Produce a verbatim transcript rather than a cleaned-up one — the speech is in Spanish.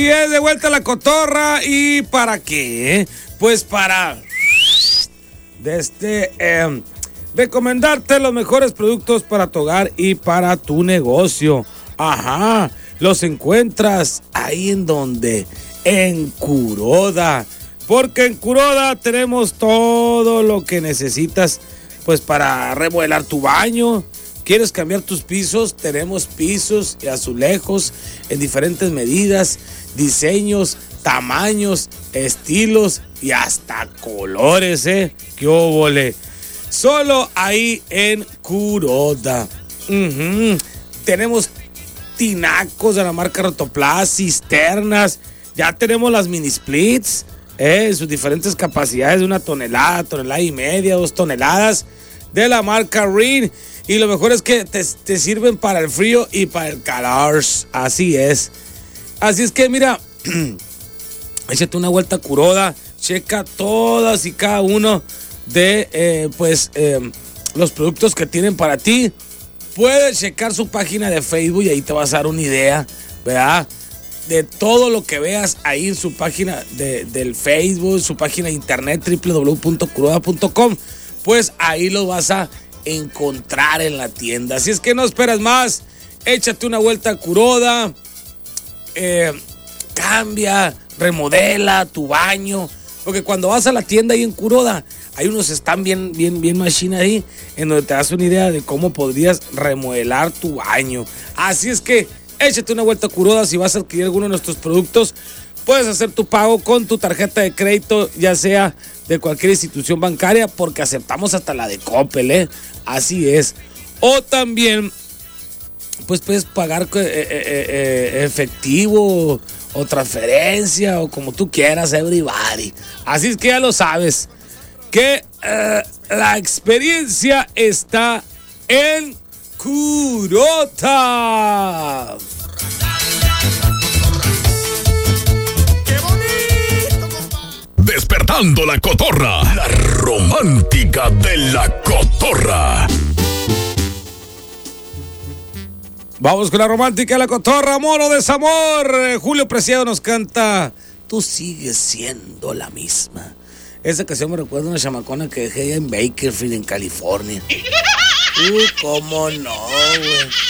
Y es de vuelta la cotorra. ¿Y para qué? Pues para desde eh, recomendarte los mejores productos para tu hogar y para tu negocio. Ajá, los encuentras ahí en donde, en Kuroda. Porque en Kuroda tenemos todo lo que necesitas, pues para remodelar tu baño. ¿Quieres cambiar tus pisos? Tenemos pisos y azulejos en diferentes medidas, diseños, tamaños, estilos y hasta colores, ¿eh? ¡Qué óvole! Solo ahí en Kuroda. Uh-huh. Tenemos tinacos de la marca Rotoplas, cisternas. Ya tenemos las mini splits, ¿eh? En sus diferentes capacidades de una tonelada, tonelada y media, dos toneladas, de la marca Rin. Y lo mejor es que te, te sirven para el frío y para el calor. Así es. Así es que mira, échate una vuelta a Kuroda, checa todas y cada uno de eh, pues eh, los productos que tienen para ti. Puedes checar su página de Facebook y ahí te vas a dar una idea, ¿verdad? De todo lo que veas ahí en su página de, del Facebook, su página de internet doble u doble u doble u punto kuroda punto com. Pues ahí lo vas a encontrar en la tienda. Así es que no esperas más, échate una vuelta a Kuroda, eh, cambia, remodela tu baño, porque cuando vas a la tienda ahí en Kuroda, hay unos están bien, bien, bien machine ahí, en donde te das una idea de cómo podrías remodelar tu baño. Así es que échate una vuelta a Kuroda. Si vas a adquirir alguno de nuestros productos, puedes hacer tu pago con tu tarjeta de crédito, ya sea de cualquier institución bancaria, porque aceptamos hasta la de Coppel, ¿eh? Así es. O también, pues puedes pagar eh, eh, eh, efectivo o transferencia o como tú quieras, everybody. Así es que ya lo sabes, que eh, la experiencia está en Kuroda. Despertando la cotorra, la romántica de la cotorra. Vamos con la romántica de la cotorra, amor o desamor. Julio Preciado nos canta Tú sigues siendo la misma. Esa canción me recuerda a una chamacona que dejé en Bakersfield, en California. Uh, cómo no, güey.